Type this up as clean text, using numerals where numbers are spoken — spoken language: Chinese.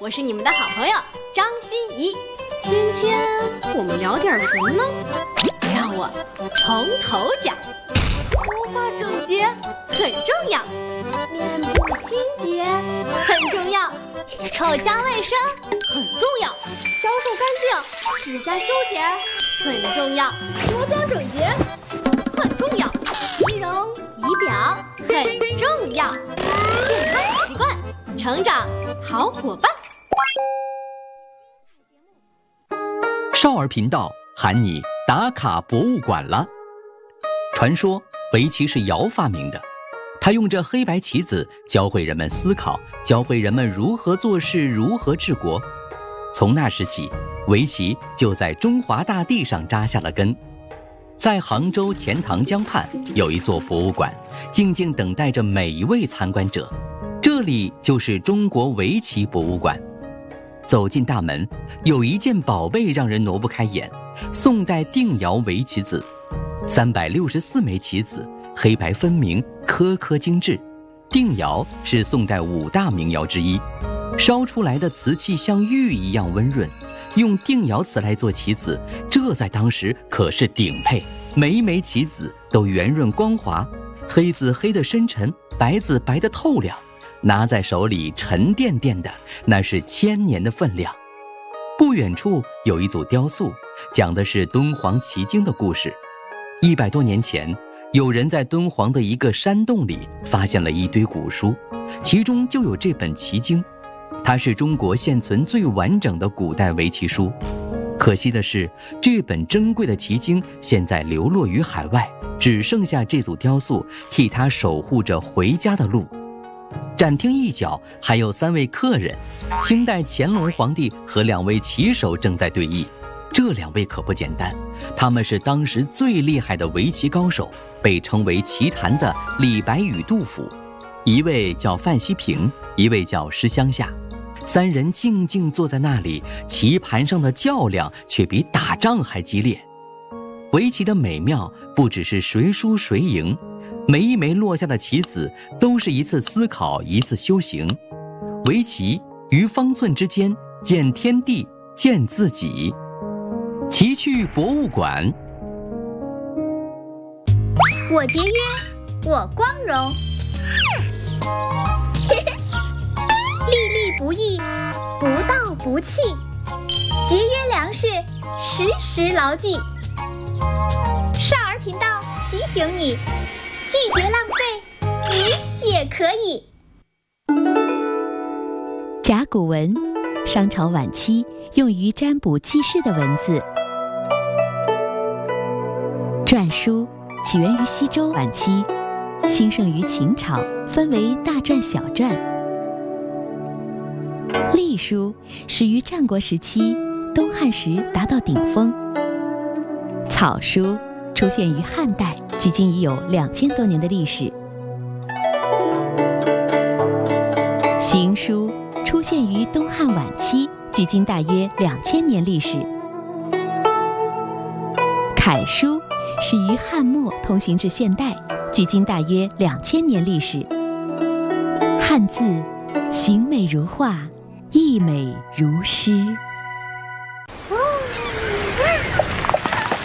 我是你们的好朋友张欣怡。今天我们聊点什么呢？让我从头讲。头发整洁很重要，面部清洁很重要，口腔卫生很重要，销售干净，指甲修剪很重要，着装整洁很重要，仪容仪表很重要，健康好习惯，成长好伙伴。 少儿频道喊你打卡博物馆了。传说围棋是尧发明的，他用这黑白棋子教会人们思考，教会人们如何做事，如何治国。从那时起，围棋就在中华大地上扎下了根。在杭州钱塘江畔有一座博物馆，静静等待着每一位参观者。这里就是中国围棋博物馆。走进大门，有一件宝贝让人挪不开眼，宋代定窑围棋子，364枚棋子，黑白分明，颗颗精致。定窑是宋代5大名窑之一，烧出来的瓷器像玉一样温润，用定窑瓷来做棋子，这在当时可是顶配。每一枚棋子都圆润光滑，黑子黑得深沉，白子白得透亮，拿在手里沉甸甸的，那是1000年的分量。不远处有一组雕塑，讲的是敦煌奇经的故事。100多年前，有人在敦煌的一个山洞里发现了一堆古书，其中就有这本奇经，它是中国现存最完整的古代围棋书。可惜的是，这本珍贵的奇经现在流落于海外，只剩下这组雕塑替它守护着回家的路。展厅一角还有3位客人，清代乾隆皇帝和2位棋手正在对弈。这2位可不简单，他们是当时最厉害的围棋高手，被称为棋坛的李白与杜甫。一位叫范希平，一位叫施湘夏。3人静静坐在那里，棋盘上的较量却比打仗还激烈。围棋的美妙不只是谁输谁赢，每一枚落下的棋子都是一次思考，一次修行。围棋于方寸之间，见天地，见自己。棋趣博物馆。 我节约，我光荣。粒粒不易，不到不弃。节约粮食，时时牢记。少儿频道提醒你，拒绝浪费，你也可以。 甲骨文，商朝晚期用于占卜记事的文字。篆书起源于西周晚期，兴盛于秦朝，分为大篆小篆。隶书始于战国时期，东汉时达到顶峰。草书出现于汉代，距今已有2000多年的历史。行书出现于东汉晚期，距今大约2000年历史。楷书始于汉末，通行至现代，距今大约2000年历史。汉字形美如画，意美如诗。